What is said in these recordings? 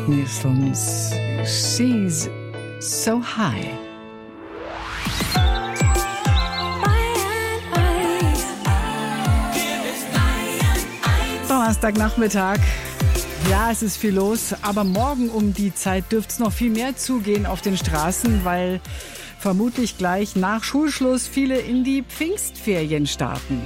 Whitney Houstons She's So High. Donnerstagnachmittag. Ja, es ist viel los, aber morgen um die Zeit dürfte es noch viel mehr zugehen auf den Straßen, weil vermutlich gleich nach Schulschluss viele in die Pfingstferien starten.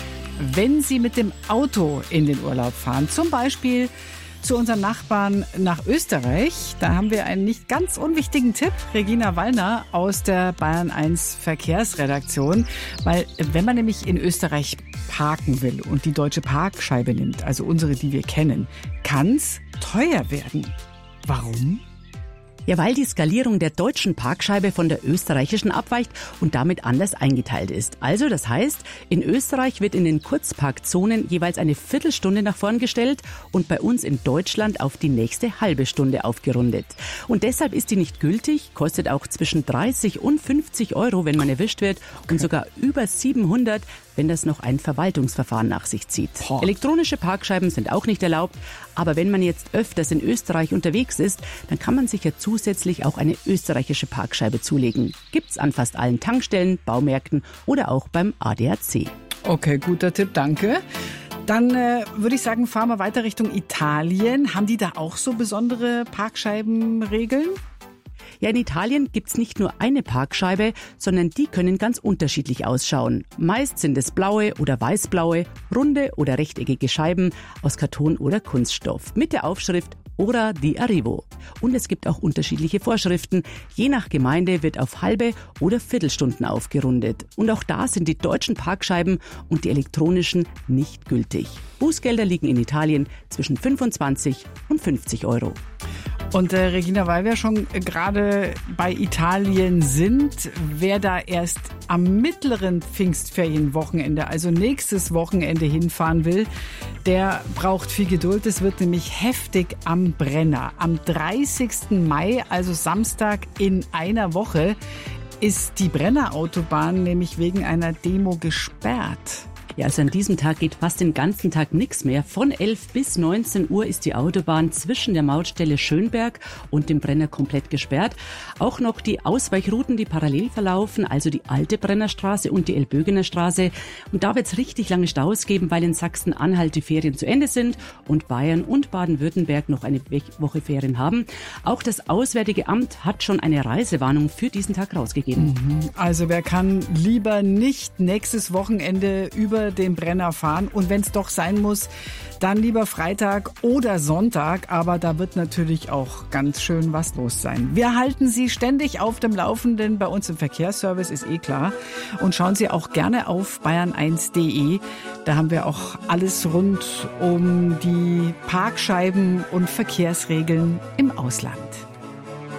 Wenn Sie mit dem Auto in den Urlaub fahren, zum Beispiel zu unseren Nachbarn nach Österreich, da haben wir einen nicht ganz unwichtigen Tipp. Regina Wallner aus der Bayern 1 Verkehrsredaktion. Weil wenn man nämlich in Österreich parken will und die deutsche Parkscheibe nimmt, also unsere, die wir kennen, kann es teuer werden. Warum? Ja, weil die Skalierung der deutschen Parkscheibe von der österreichischen abweicht und damit anders eingeteilt ist. Also das heißt, in Österreich wird in den Kurzparkzonen jeweils eine Viertelstunde nach vorn gestellt und bei uns in Deutschland auf die nächste halbe Stunde aufgerundet. Und deshalb ist die nicht gültig, kostet auch zwischen 30 und 50 Euro, wenn man erwischt wird, und sogar über 700, wenn das noch ein Verwaltungsverfahren nach sich zieht. Elektronische Parkscheiben sind auch nicht erlaubt, aber wenn man jetzt öfters in Österreich unterwegs ist, dann kann man sich ja zusätzlich auch eine österreichische Parkscheibe zulegen. Gibt's an fast allen Tankstellen, Baumärkten oder auch beim ADAC. Okay, guter Tipp, danke. Dann würde ich sagen, fahren wir weiter Richtung Italien. Haben die da auch so besondere Parkscheibenregeln? Ja, in Italien gibt's nicht nur eine Parkscheibe, sondern die können ganz unterschiedlich ausschauen. Meist sind es blaue oder weißblaue, runde oder rechteckige Scheiben aus Karton oder Kunststoff mit der Aufschrift Ora di Arrivo. Und es gibt auch unterschiedliche Vorschriften. Je nach Gemeinde wird auf halbe oder Viertelstunden aufgerundet. Und auch da sind die deutschen Parkscheiben und die elektronischen nicht gültig. Bußgelder liegen in Italien zwischen 25 und 50 Euro. Und Regina, weil wir schon gerade bei Italien sind, wer da erst am mittleren Pfingstferienwochenende, also nächstes Wochenende hinfahren will, der braucht viel Geduld. Es wird nämlich heftig am Brenner. Am 30. Mai, also Samstag in einer Woche, ist die Brennerautobahn nämlich wegen einer Demo gesperrt. Ja, also an diesem Tag geht fast den ganzen Tag nichts mehr. Von 11 bis 19 Uhr ist die Autobahn zwischen der Mautstelle Schönberg und dem Brenner komplett gesperrt. Auch noch die Ausweichrouten, die parallel verlaufen, also die alte Brennerstraße und die Elbögener Straße. Und da wird es richtig lange Staus geben, weil in Sachsen-Anhalt die Ferien zu Ende sind und Bayern und Baden-Württemberg noch eine Woche Ferien haben. Auch das Auswärtige Amt hat schon eine Reisewarnung für diesen Tag rausgegeben. Also wer kann lieber nicht nächstes Wochenende über den Brenner fahren und wenn es doch sein muss, dann lieber Freitag oder Sonntag, aber da wird natürlich auch ganz schön was los sein. Wir halten Sie ständig auf dem Laufenden bei uns im Verkehrsservice, ist eh klar, und schauen Sie auch gerne auf bayern1.de, da haben wir auch alles rund um die Parkscheiben und Verkehrsregeln im Ausland.